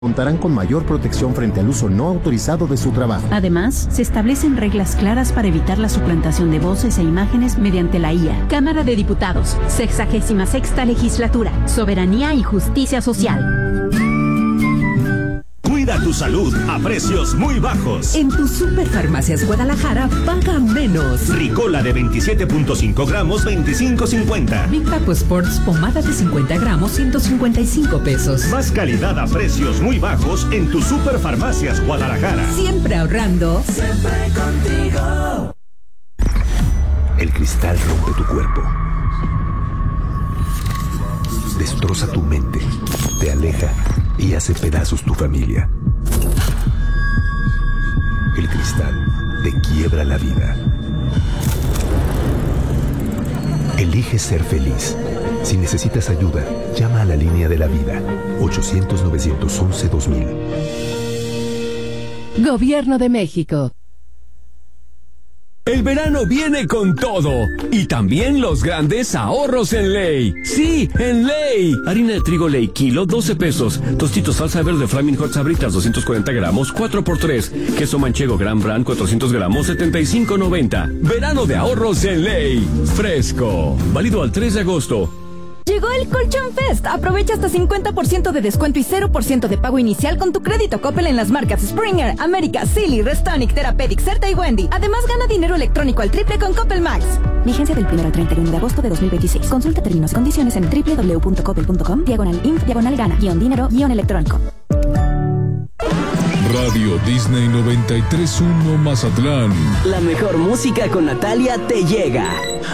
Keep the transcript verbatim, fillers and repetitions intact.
contarán con mayor protección frente al uso no autorizado de su trabajo. Además, se establecen reglas claras para evitar la suplantación de voces e imágenes mediante la I A. Cámara de Diputados, sexagésima sexta legislatura, Soberanía y Justicia Social. Cuida tu salud a precios muy bajos. En tu Superfarmacias Guadalajara, paga menos. Ricola de veintisiete punto cinco gramos, veinticinco cincuenta. Big Papo Sports, pomada de cincuenta gramos, ciento cincuenta y cinco pesos. Más calidad a precios muy bajos en tu Superfarmacias Guadalajara. Siempre ahorrando. Siempre contigo. El cristal rompe tu cuerpo. Destroza tu mente. Te aleja y hace pedazos tu familia. El cristal te quiebra la vida. Elige ser feliz. Si necesitas ayuda, llama a la línea de la vida. ochocientos, novecientos once, dos mil. Gobierno de México. El verano viene con todo y también los grandes ahorros en Ley. Sí, en Ley. Harina de trigo Ley, kilo, doce pesos. Tostitos salsa verde Flaming Hot Sabritas, doscientos cuarenta gramos, cuatro por tres. Queso manchego Gran Brand, cuatrocientos gramos, setenta y cinco noventa. Verano de ahorros en Ley. Fresco. Válido al tres de agosto. Llegó el Colchón Fest. Aprovecha hasta cincuenta por ciento de descuento y cero por ciento de pago inicial con tu crédito Coppel en las marcas Springer, América, Silly, Restonic, Therapeutic, Certa y Wendy. Además, gana dinero electrónico al triple con Coppel Max. Vigencia del primero al treinta y uno de agosto de dos mil veintiséis. Consulta términos y condiciones en doble u doble u doble u punto coppel punto com, diagonal inf, diagonal gana, guión dinero, guión electrónico. Radio Disney noventa y tres punto uno Mazatlán. La mejor música con Natalia te llega.